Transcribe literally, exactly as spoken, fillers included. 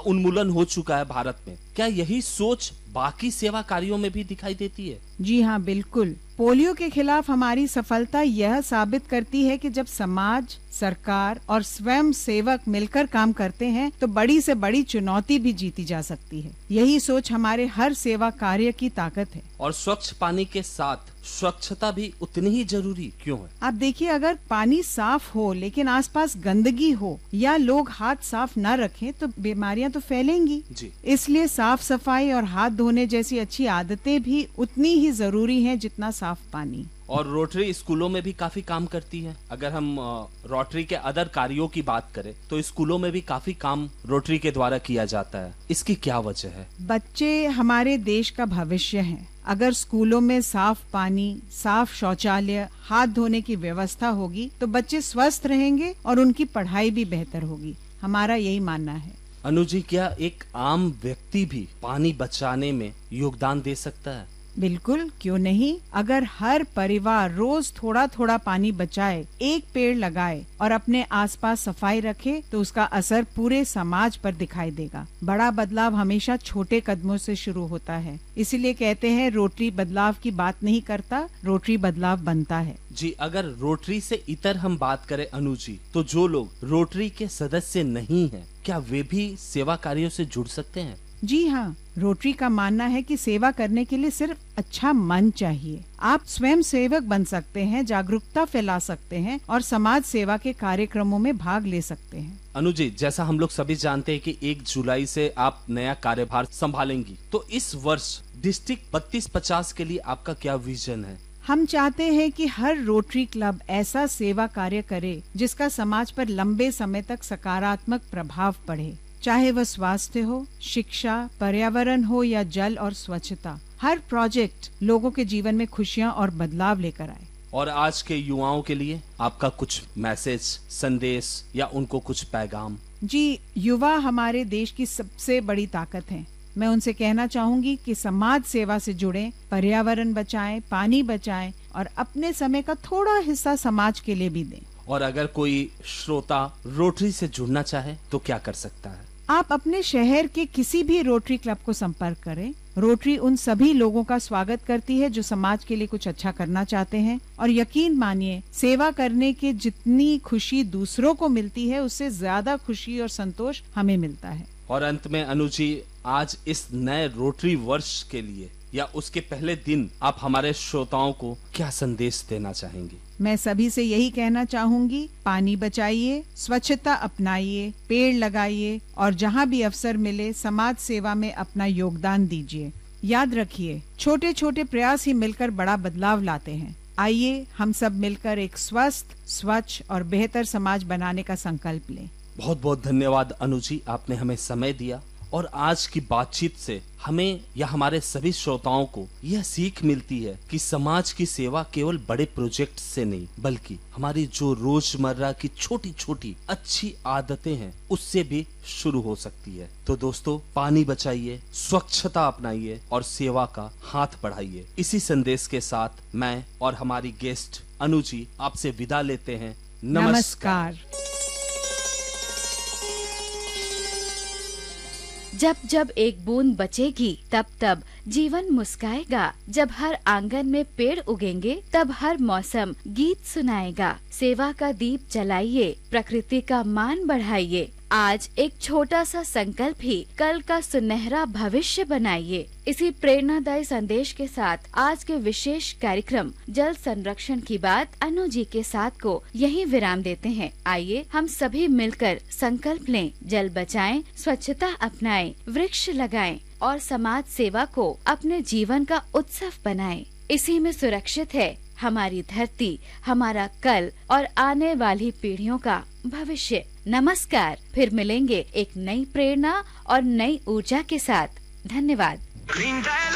उन्मूलन हो चुका है भारत में, क्या यही सोच बाकी सेवा कार्यों में भी दिखाई देती है? जी हाँ, बिल्कुल। पोलियो के खिलाफ हमारी सफलता यह साबित करती है कि जब समाज, सरकार और स्वयं सेवक मिलकर काम करते हैं तो बड़ी से बड़ी चुनौती भी जीती जा सकती है। यही सोच हमारे हर सेवा कार्य की ताकत है। और स्वच्छ पानी के साथ स्वच्छता भी उतनी ही जरूरी क्यों है? आप देखिए, अगर पानी साफ हो लेकिन आसपास गंदगी हो या लोग हाथ साफ न रखें तो बीमारियां तो फैलेंगी जी। इसलिए साफ सफाई और हाथ धोने जैसी अच्छी आदतें भी उतनी ही जरूरी हैं जितना साफ पानी। और रोटरी स्कूलों में भी काफी काम करती है। अगर हम रोटरी के अदर कार्यों की बात करें तो स्कूलों में भी काफी काम रोटरी के द्वारा किया जाता है। इसकी क्या वजह है? बच्चे हमारे देश का भविष्य हैं। अगर स्कूलों में साफ पानी, साफ शौचालय, हाथ धोने की व्यवस्था होगी तो बच्चे स्वस्थ रहेंगे और उनकी पढ़ाई भी बेहतर होगी। हमारा यही मानना है। अनु जी, क्या एक आम व्यक्ति भी पानी बचाने में योगदान दे सकता है? बिल्कुल, क्यों नहीं। अगर हर परिवार रोज थोड़ा थोड़ा पानी बचाए, एक पेड़ लगाए और अपने आसपास सफाई रखे तो उसका असर पूरे समाज पर दिखाई देगा। बड़ा बदलाव हमेशा छोटे कदमों से शुरू होता है। इसीलिए कहते हैं रोटरी बदलाव की बात नहीं करता, रोटरी बदलाव बनता है। जी, अगर रोटरी से इतर हम बात करें अनु जी, तो जो लोग रोटरी के सदस्य नहीं हैं, क्या वे भी सेवा कार्यों से जुड़ सकते हैं? जी हाँ, रोटरी का मानना है कि सेवा करने के लिए सिर्फ अच्छा मन चाहिए। आप स्वयं सेवक बन सकते हैं, जागरूकता फैला सकते हैं और समाज सेवा के कार्यक्रमों में भाग ले सकते हैं। अनु जी, जैसा हम लोग सभी जानते हैं कि एक जुलाई से आप नया कार्यभार संभालेंगी, तो इस वर्ष डिस्ट्रिक्ट बत्तीस पचास के लिए आपका क्या विजन है? हम चाहते हैं कि हर रोटरी क्लब ऐसा सेवा कार्य करे जिसका समाज पर लंबे समय तक सकारात्मक प्रभाव पड़े, चाहे वह स्वास्थ्य हो, शिक्षा, पर्यावरण हो या जल और स्वच्छता। हर प्रोजेक्ट लोगों के जीवन में खुशियां और बदलाव लेकर आए। और आज के युवाओं के लिए आपका कुछ मैसेज, संदेश या उनको कुछ पैगाम? जी, युवा हमारे देश की सबसे बड़ी ताकत हैं। मैं उनसे कहना चाहूंगी कि समाज सेवा से जुड़ें, पर्यावरण बचाएं, पानी बचाएं और अपने समय का थोड़ा हिस्सा समाज के लिए भी दें। और अगर कोई श्रोता रोटरी से जुड़ना चाहे तो क्या कर सकता है? आप अपने शहर के किसी भी रोटरी क्लब को संपर्क करें। रोटरी उन सभी लोगों का स्वागत करती है जो समाज के लिए कुछ अच्छा करना चाहते हैं। और यकीन मानिए, सेवा करने के जितनी खुशी दूसरों को मिलती है उससे ज्यादा खुशी और संतोष हमें मिलता है। और अंत में अनु जी, आज इस नए रोटरी वर्ष के लिए या उसके पहले दिन आप हमारे श्रोताओं को क्या संदेश देना चाहेंगी? मैं सभी से यही कहना चाहूंगी, पानी बचाइए, स्वच्छता अपनाइए, पेड़ लगाइए और जहां भी अवसर मिले समाज सेवा में अपना योगदान दीजिए। याद रखिए, छोटे छोटे प्रयास ही मिलकर बड़ा बदलाव लाते हैं। आइए हम सब मिलकर एक स्वस्थ, स्वच्छ और बेहतर समाज बनाने का संकल्प लें। बहुत बहुत धन्यवाद अनु जी, आपने हमें समय दिया और आज की बातचीत से हमें या हमारे सभी श्रोताओं को यह सीख मिलती है कि समाज की सेवा केवल बड़े प्रोजेक्ट से नहीं, बल्कि हमारी जो रोजमर्रा की छोटी छोटी अच्छी आदतें हैं उससे भी शुरू हो सकती है। तो दोस्तों, पानी बचाइए, स्वच्छता अपनाइए और सेवा का हाथ बढ़ाइए। इसी संदेश के साथ मैं और हमारी गेस्ट अनु जी आपसे विदा लेते हैं। नमस्कार, नमस्कार। जब जब एक बूंद बचेगी तब तब जीवन मुस्काएगा। जब हर आंगन में पेड़ उगेंगे तब हर मौसम गीत सुनाएगा। सेवा का दीप जलाइए, प्रकृति का मान बढ़ाइए। आज एक छोटा सा संकल्प ही कल का सुनहरा भविष्य बनाइए। इसी प्रेरणादायी संदेश के साथ आज के विशेष कार्यक्रम जल संरक्षण की बात अनु जी के साथ को यहीं विराम देते हैं। आइए हम सभी मिलकर संकल्प लें, जल बचाएं, स्वच्छता अपनाएं, वृक्ष लगाएं और समाज सेवा को अपने जीवन का उत्सव बनाएं। इसी में सुरक्षित है हमारी धरती, हमारा कल और आने वाली पीढ़ियों का भविष्य। नमस्कार, फिर मिलेंगे एक नई प्रेरणा और नई ऊर्जा के साथ। धन्यवाद।